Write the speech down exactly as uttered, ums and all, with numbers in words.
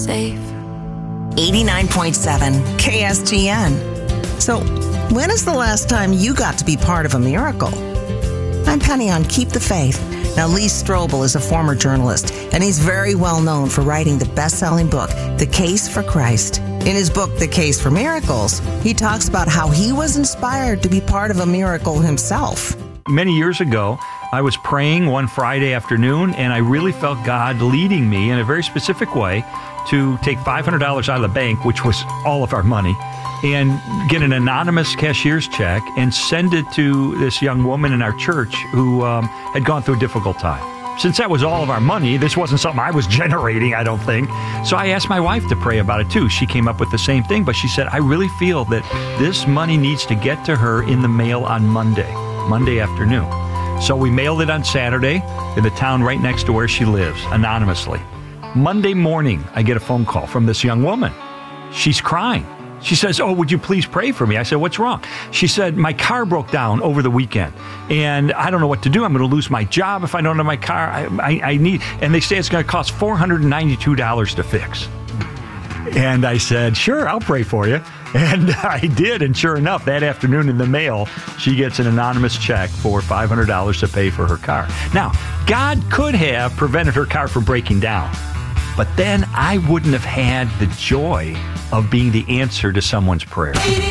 safe. eighty-nine point seven K S T N. So, when is the last time you got to be part of a miracle? I'm Penny on Keep the Faith. Now, Lee Strobel is a former journalist, and he's very well known for writing the best-selling book, The Case for Christ. In his book, The Case for Miracles, he talks about how he was inspired to be part of a miracle himself. Many years ago, I was praying one Friday afternoon, and I really felt God leading me in a very specific way to take five hundred dollars out of the bank, which was all of our money, and get an anonymous cashier's check and send it to this young woman in our church who um, had gone through a difficult time. Since that was all of our money, this wasn't something I was generating, I don't think. So I asked my wife to pray about it too. She came up with the same thing, but she said, I really feel that this money needs to get to her in the mail on Monday, Monday afternoon. So we mailed it on Saturday in the town right next to where she lives, anonymously. Monday morning, I get a phone call from this young woman. She's crying. She says, oh, would you please pray for me? I said, what's wrong? She said, my car broke down over the weekend, and I don't know what to do. I'm going to lose my job if I don't have my car. I, I, I need, and they say it's going to cost four hundred ninety-two dollars to fix. And I said, sure, I'll pray for you. And I did, and sure enough, that afternoon in the mail, she gets an anonymous check for five hundred dollars to pay for her car. Now, God could have prevented her car from breaking down, but then I wouldn't have had the joy of being the answer to someone's prayer.